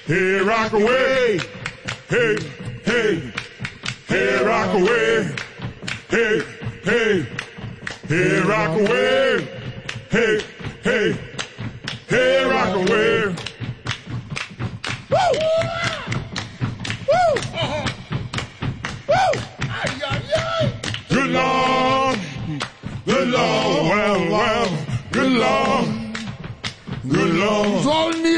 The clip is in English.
Hey, rock away. Hey, hey, hey, rock away. Hey, hey, hey, rock away. Hey, hey, hey, rock away. Woo! Woo! Woo! Good Lord, good Lord, well, good Lord, good Lord.